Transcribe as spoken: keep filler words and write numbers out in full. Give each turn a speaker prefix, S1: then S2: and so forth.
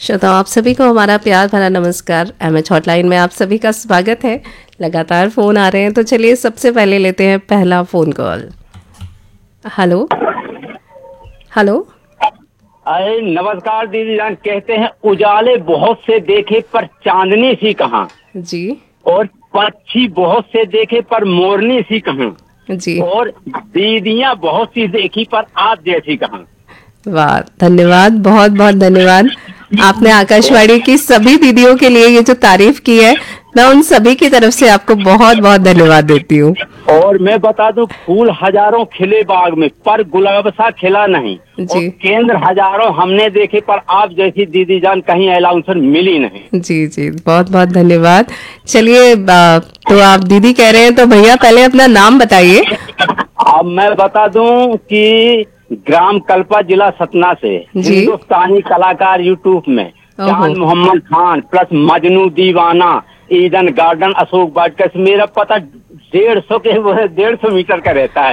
S1: श्रोताओं, आप सभी को हमारा प्यार भरा नमस्कार। एमएच हॉटलाइन में आप सभी का स्वागत है। लगातार फोन आ रहे हैं, तो चलिए सबसे पहले लेते हैं पहला फोन कॉल। Hello hello.
S2: अरे नमस्कार दीदी जान। कहते हैं उजाले बहुत से देखे पर चांदनी सी कहाँ,
S1: जी
S2: और पक्षी बहुत से देखे पर मोरनी सी कहाँ,
S1: जी।
S2: और दीदियां बहुत सी देखी पर आप जैसी कहाँ।
S1: वाह, धन्यवाद, बहुत बहुत धन्यवाद। आपने आकाशवाणी की सभी दीदियों के लिए ये जो तारीफ की है, मैं उन सभी की तरफ से आपको बहुत बहुत धन्यवाद देती हूँ।
S2: और मैं बता दूं, फूल हजारों खिले बाग में पर गुलाब सा खिला नहीं, और
S1: जी
S2: केंद्र हजारों हमने देखे पर आप जैसी दीदी जान कहीं अलाउंसर मिली नहीं।
S1: जी जी, बहुत बहुत धन्यवाद। चलिए, आ, तो आप दीदी कह रहे हैं, तो भैया पहले अपना नाम बताइए।
S2: अब मैं बता दूं कि ग्राम कल्पा, जिला सतना से
S1: जी।
S2: हिंदुस्तानी कलाकार यूट्यूब में
S1: ओहो।
S2: चांद मोहम्मद खान प्लस मजनू दीवाना ईडन गार्डन अशोक वाटिका से मेरा पता डेढ़ सौ के डेढ़ सौ मीटर का रहता है।